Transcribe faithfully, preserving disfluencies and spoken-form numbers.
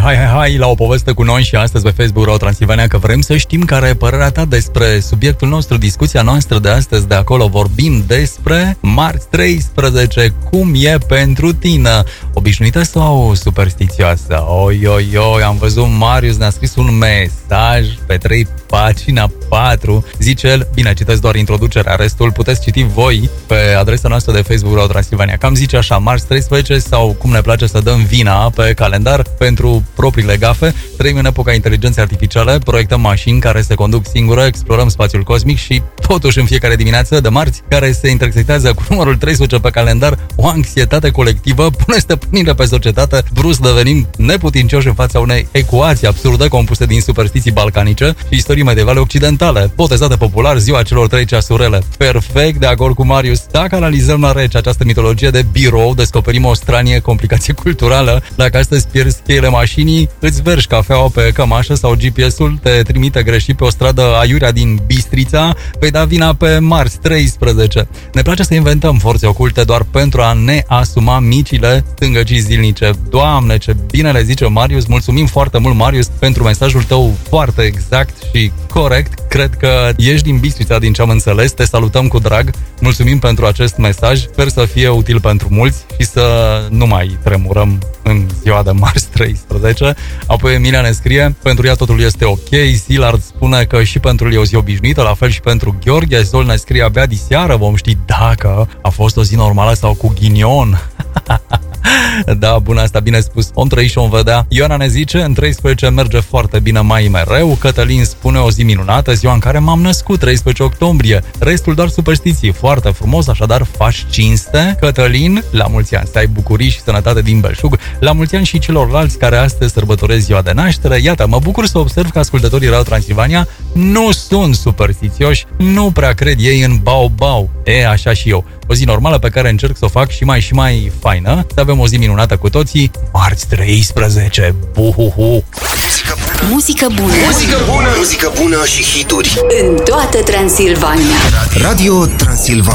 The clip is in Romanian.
hai, hai, hai la o poveste cu noi și astăzi pe Facebook Radio Transilvania, că vrem să știm care e părerea ta despre subiectul nostru, discuția noastră de astăzi. De acolo vorbim despre marți treisprezece, cum e pentru tine, obișnuită sau superstițioasă? Oi, oi, oi, am văzut Marius ne-a scris un mesaj pe trei, pagina patru, zice el, bine, citesc doar introducerea, restul puteți citi voi pe adresa noastră de Facebook Radio Transilvania. Cam zice așa, marți treisprezece, sau cum ne place să dăm vina pe calendar pentru propriile gafe, trăim în epoca inteligenței artificiale, proiectăm mașini care se conduc singure, explorăm spațiul cosmic și totuși în fiecare dimineață de marți, care se intersectează cu numărul treisprezece pe calendar, o anxietate colectivă pune stăpânire pe societate, brusc devenim neputincioși în fața unei ecuații absurde compuse din superstiții balcanice și istorii medievale occidentale, botezate popular ziua celor trei ceasurele. Perfect de acord cu Marius. Dacă analizăm la rece această mitologie de birou, descoperim o stranie complicație culturală. Dacă astăzi pierzi cheile mașinii, îți vergi cafeaua pe cămașă sau G P S-ul te trimite greșit pe o stradă aiurea din Bistrița, vei da vina pe marți treisprezece. Ne place să inventăm forțe oculte doar pentru a ne asuma micile stângăcii zilnice. Doamne, ce bine le zice Marius! Mulțumim foarte mult, Marius, pentru mesajul tău foarte exact și corect. Cred că ești din Bistrița, din ce am înțeles. Te salutăm cu drag. Mulțumim pentru acest mesaj. Sper să fie util pentru mulți și să nu mai tremurăm în ziua de marți treisprezece. Apoi Emilia ne scrie, pentru ea totul este ok. Zilard spune că și pentru el e o zi obișnuită, la fel și pentru Gheorghe. Zol ne scrie, abia diseară vom ști dacă a fost o zi normală sau cu ghinion. Da, bun, asta bine spus. Om trăi și om vedea. Ioana ne zice, în treisprezece merge foarte bine mai mereu. Cătălin spune, o zi minunată, ziua în care m-am născut, treisprezece octombrie. Restul doar superstiții. Foarte frumos, așadar faci cinste. Cătălin, la mulți ani, să ai bucurii și sănătate din belșug. La mulți ani și celorlalți care astăzi sărbătoresc ziua de naștere. Iată, mă bucur să observ că ascultătorii Radio Transilvania nu sunt superstițioși, nu prea cred ei în bau-bau. E, așa și eu. O zi normală pe care încerc să o fac și mai și mai faină. Să avem o zi minunată cu toții. marți treisprezece. Buhuhu. Muzică bună. Muzică bună. Muzică bună și hituri. În toată Transilvania. Radio Transilvania.